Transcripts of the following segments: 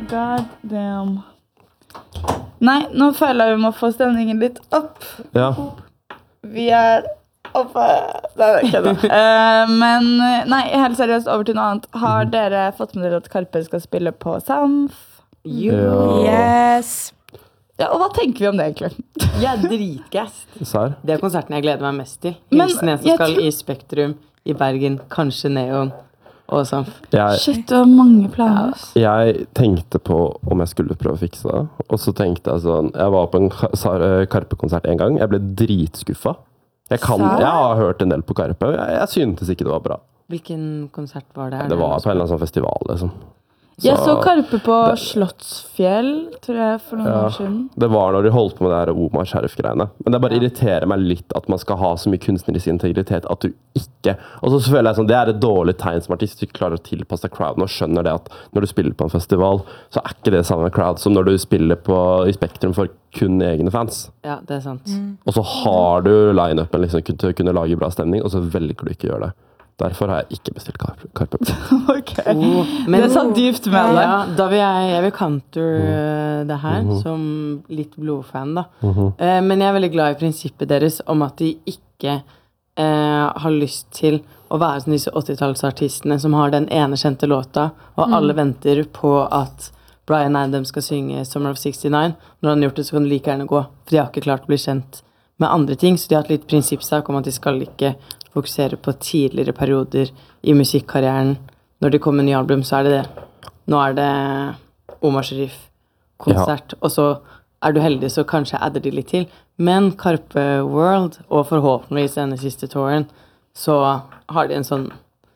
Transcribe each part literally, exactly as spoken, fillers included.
God damn. Nei, nå føler jeg vi må få stemningen litt opp. Ja. Vi er oppe. Nei, det er ikke det. Uh, men nei, helt seriøst, over til noe annet. Har dere fått med dere at Karpe skal spille på Samf? Jo. Yes. Ja, og hva tenker vi om det egentlig? Jeg er dritgast. Sær. Det er konserten jeg gleder meg mest til. Men Hilsen en som jeg skal tror- i Spektrum, i Bergen, kanskje Neon og Samf. Jeg, Shit, det var mange planer. ass. jeg tenkte på om jeg skulle prøve å fikse det, og så tenkte jeg sånn, jeg var på en Ka- Sa- Karpe-konsert en gang, jeg ble dritskuffa. Jeg, kan, Serr? jeg har hørt en del på Karpe, jeg, jeg syntes ikke det var bra. Hvilken konsert var det? Er Det var på en eller annen sånn festival, liksom. Jeg så Karpe på det- Slottsfjell, tror jeg, for noen Ja. år siden. Det var når de holdt på med det her Omar Sheriff-greiene. Men det bare Ja. irriterer meg litt at man skal ha så mye kunstnerisk integritet at du ikke... Og så føler jeg sånn, det er et dårlig tegn som artist. Du ikke klarer å tilpasse crowden og skjønner det at når du spiller på en festival, så er ikke det samme crowd som når du spiller på, i Spektrum for kun egne fans. Ja, det er sant. Og så har du line-upen liksom, til å kunne lage bra stemning, og så velger du ikke å gjøre det. Derfor har jeg ikke bestilt Karpe. Karpe. Ok. Oh, Men det er så dypt med det. Ja, da vil jeg, jeg vil counter uh, det her, som litt blodfan da. Eh, men jeg er veldig glad i prinsippet deres om at de ikke eh, har lyst til å være som disse åttitallsartistene som har den ene kjente låta, og alle venter på at Bryan Adams skal synge Summer of sekstini. Når han har gjort det, så kan det like gjerne gå, for de har ikke klart å bli kjent med andre ting, så de har hatt litt prinsippsak om at de skal ikke fokusere på tidligere perioder i musikkarrieren. Når de kommer med ny album, så er det det. Nå er det Omar Sharif-konsert, og så er du heldig, så kanskje adder de litt til. Men Karpe World, og forhåpentligvis denne siste touren, så har de en sånn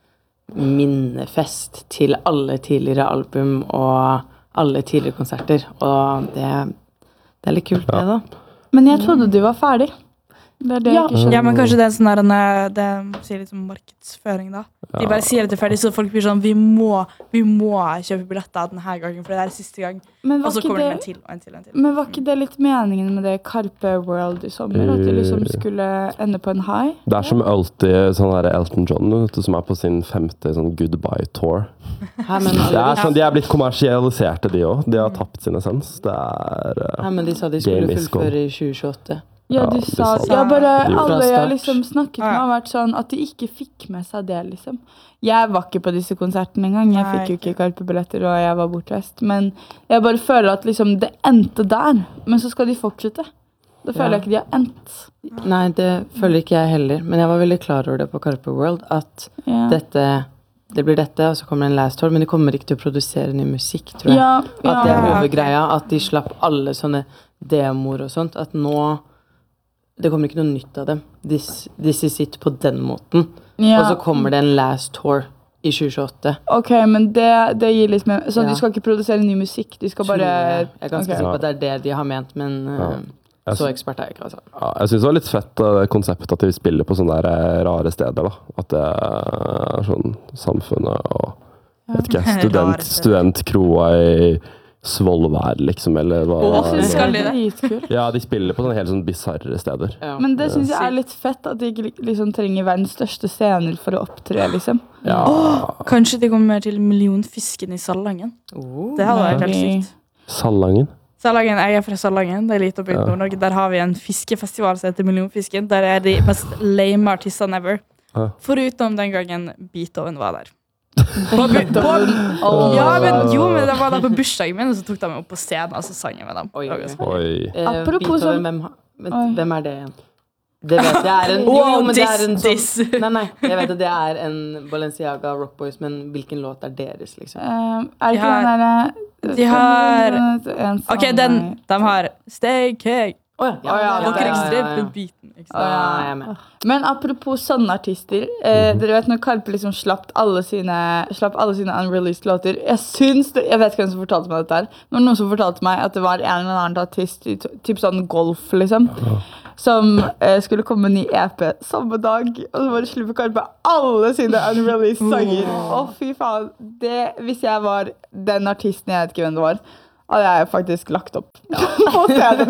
minnefest til alle tidligere album og alle tidligere konserter, og det, det er litt kult det da. Men jeg trodde du var ferdig. Det er det Ja. jeg ikke skjønner. ja, men kanskje det er sånn der, en- det sier litt om markedsføring da. De bare sier det til ferdig, så folk blir sånn, vi må, vi må kjøpe billetter denne gangen, for det er siste gang. Men Og var, så ikke kommer det det, en til, og en til, og en til. men var ikke det litt meningen med det Karpe World i sommer? At de liksom skulle ende på en high? Det er som alltid sånn der Elton John, vet du, som er på sin femte sånn goodbye tour. Her, men, Det er sånn, de er blitt kommersialiserte, de også. De har tapt sin essens. Det er... uh, her, men de sa de skulle Game is gone. fullføre i tjue tjueåtte. Ja, Ja, de de sa sa det. ja, bare De gjorde alle det. jeg liksom snakket med Ja. har vært sånn at de ikke fikk med seg det, liksom. Jeg var ikke på disse konsertene engang. Jeg Nei, fikk jo ikke Karpe-billetter, og jeg var bortreist. Men jeg bare føler at liksom det endte der. Men så skal de fortsette. Da føler Ja. jeg ikke de har endt. Nei, det føler ikke jeg heller, men jeg var veldig klar over det på Karpe World, at Ja. dette, det blir dette, og så kommer det en last tour, men de kommer ikke til å produsere ny musikk, tror jeg. Ja, At det er ja. hovedgreia, at de slapp alle sånne demoer og sånt, at nå, det kommer ikke noe nytt av dem. This, this is it på den måten. Ja. Og så kommer det en last tour i tjue tjueåtte. Ok, men det, det gir litt mer Så Ja. de skal ikke produsere ny musikk? De skal Tror bare Jeg Jeg er ganske ok. sikker på at det er det de har ment, men uh, Jeg så sy- ekspert er jeg ikke, altså. Ja, jeg synes det var litt fett uh, det konseptet at de spiller på sånne der, eh, rare steder da. At det er sånn samfunnet og vet ikke, student, Rare steder. studentkroa i Svolvær liksom, eller hva. Åh, Jeg synes det Skal er de det? dritkult. Ja, de spiller på sånne helt sånn bizarre steder. Ja. Men det synes jeg er litt fett, at de ikke li- liksom trenger verdens største scener for å opptre, liksom. Ja, Kanskje de kommer til millionfisken i Salangen. Oh. Det hadde vært helt Nei. sykt. Salangen. Salangen, jeg er fra Salangen, det er litt oppe i Ja. Nord-Norge. Der har vi en fiskefestival som heter Millionfisken. Der er de mest lame artistene ever. Ja. Foruten den gangen Beethoven var der. På, bu- på, ja, men, jo, men det var da på bursdagen min, og så tok de meg opp på scenen, og så sang jeg med dem. Oi, Det var oi. ganske- Oi. Eh, Apropos Beethoven, sånn- hvem, ha- vent, Oi. hvem er det igjen? Det vet jeg er en Jo, jo, Wow, men det er en diss, sånn diss. Nei, nei, jeg vet at det er en Balenciaga Rock Boys, men hvilken låt er deres, liksom? Eh, er det De ikke har- den derre de har- en Ok, sånn- den, de har Stay Cake. Å ja. Å ja, Dere det er- ekstremt på beaten. Ikke Å, sant? ja, jeg er med. Men apropos sånne artister, eh, dere vet når Karpe liksom slapp alle sine, slapp alle sine unreleased låter. Jeg syns det, jeg vet ikke hvem som fortalte meg dette her, men noen som fortalte meg at det var en eller annen artist i t- typ sånn golf, liksom, som eh, skulle komme med ny E P samme dag, og så bare slippe Karpe alle sine unreleased sanger. Å, fy faen. Det, hvis jeg var den artisten, jeg vet ikke hvem det var, hadde jeg faktisk lagt opp på stedet,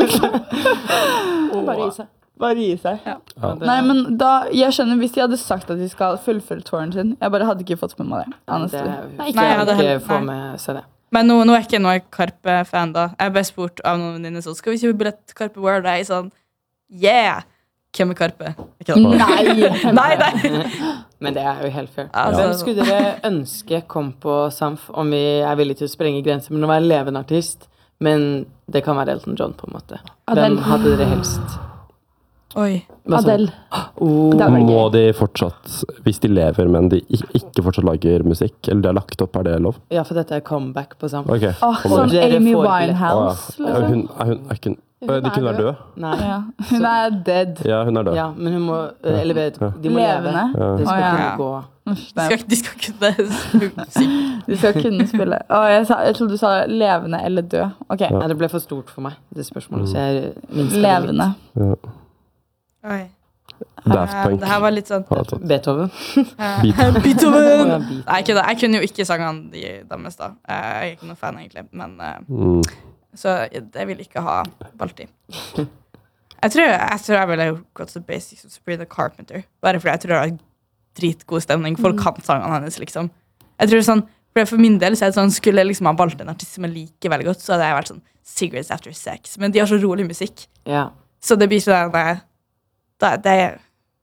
liksom. Bare gi seg. Bare gi seg. Ja, det- Nei, men da, jeg skjønner hvis de hadde sagt at de skal fullføre touren sin. Jeg bare hadde ikke fått med meg det. det honestly. Nei, Nei, jeg hadde ikke heller- få nei. med seg det. Men nå, nå er jeg ikke noe Karpe-fan da. Jeg ble spurt av noen venninner sånn, skal vi kjøpe billett til Karpe World? Og jeg er sånn, yeah! Hvem er Karpe? Ikke det? Nei! Nei, nei! Men det er jo helt fair. Altså- Hvem skulle dere ønske kom på Samf om vi er villige til å sprenge grenser med å være levende artist, men det kan være Elton John på en måte. Hvem Adele. hadde dere helst? Oi. Hva sa du? Adele. Oh, Det hadde vært Må gøy. de fortsatt, hvis de lever, men de ik- ikke fortsatt lager musikk, eller de har lagt opp, er det lov? ja, for dette er comeback på Samf. Ok. Åh, kommer sånn det. Dere Amy får billett. Winehouse. Å, ja. Ja, hun, er hun, er ikke, Hun de kunne er være død. Nei. Ja. Hun er dead. Ja, hun er død. Ja, men hun må, eller vet, de må Levende. leve. Det skal Å, ja. kunne gå. Uff, De nei. skal, de skal kunne synge. De skal kunne spille. Å, jeg, sa, jeg trodde du sa levende eller død. Ok, Nei, det ble for stort for meg, det spørsmålet, så jeg minsker det levende. Ja. Oi. Daft Eh, Punk. Det her var litt sånn har jeg tatt. litt. Beethoven. eh, Beat- Beethoven! Å, ja, Beat. Nei, ikke det. Jeg kunne jo ikke sangene de, deres da. Eh, Jeg er ikke noen fan egentlig, men eh, Mm. så jeg vil ikke ha Balti. Jeg tror jeg, tror jeg ville gått så basic som Sabrina Carpenter, bare fordi jeg tror det er dritgod stemning. Folk kan sangene hennes, liksom. Jeg tror sånn, for for min del så er det sånn, skulle jeg liksom ha valgt en artist som jeg liker veldig godt, så hadde jeg vært sånn Cigarettes After Sex, men de har så rolig musikk. Ja. Så det blir sånn det, det, det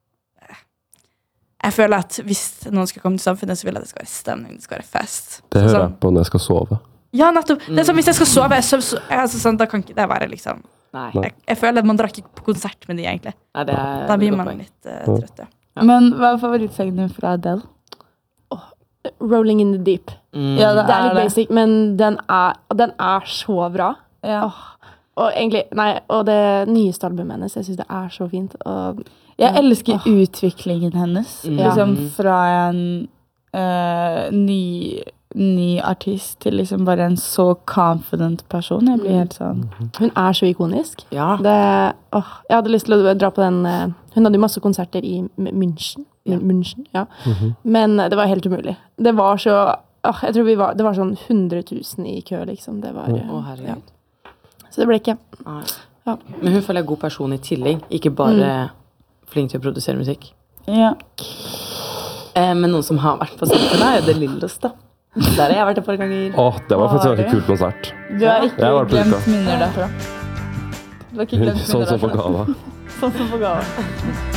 Jeg føler at hvis noen skal komme til samfunnet, så vil jeg at det skal være stemning, det skal være fest. Det Så hører sånn, jeg på når jeg skal sove. ja, nettopp. Det er som hvis jeg skal sove, så, så, altså, sånn, da kan ikke det være liksom Nei. Nei. jeg, jeg føler at man drar ikke på konsert med de, egentlig. Nei, det er Da et blir godt man poeng. litt uh, trøtt, ja. Men hva er favorittsangen din fra Adele? Rolling in the Deep. Mm. Ja, Det er litt det. basic, men den er, den er så bra. Ja. Åh, og egentlig, nei, og det nyeste albumet hennes, jeg synes det er så fint. Og Jeg elsker Åh. utviklingen hennes. Mm. Liksom fra en eh, ny, ny artist til liksom bare en så confident person. Jeg blir helt sånn hun er så ikonisk. Ja. Det, åh, jeg hadde lyst til å dra på den. eh, Hun hadde jo masse konserter i M- München. Ja. München, ja. Men eh, det var helt umulig. Det var så åh, jeg tror vi var, det var sånn hundre tusen i kø, liksom. Det var, eh, Å, herregud. så det ble ikke. Nei. Ja. Men hun føler jeg er god person i tillegg, ikke bare flink til å produsere musikk. ja. Eh, men noen som har vært på samfunnet, er jo The Lillos, da. Der har jeg vært et par ganger. Åh, det var faktisk en Har ganske du? kul konsert. Du har ikke Jeg var på glemt uka. minner derfra. Du har ikke glemt Sånn minner som på derfra. gala. Sånn som på gava.